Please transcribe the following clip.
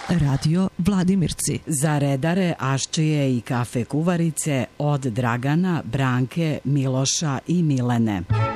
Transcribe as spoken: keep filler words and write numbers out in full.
Radio Vladimirci. Za redare, aščije i kafe kuvarice od Dragana, Branke, Miloša i Milene.